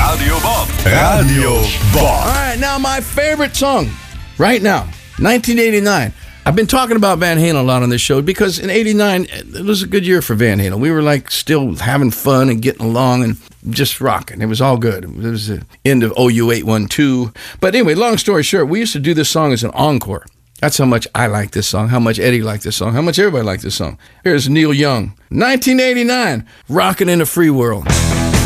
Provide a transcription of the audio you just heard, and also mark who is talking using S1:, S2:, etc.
S1: Radio Bob. Radio Bob.
S2: All right, now my favorite song right now, 1989. I've been talking about Van Halen a lot on this show because in 89, it was a good year for Van Halen. We were like still having fun and getting along and just rocking. It was all good. It was the end of OU 812. But anyway, long story short, we used to do this song as an encore. That's how much I like this song, how much Eddie liked this song, how much everybody liked this song. Here's Neil Young, 1989, Rockin' in a Free World.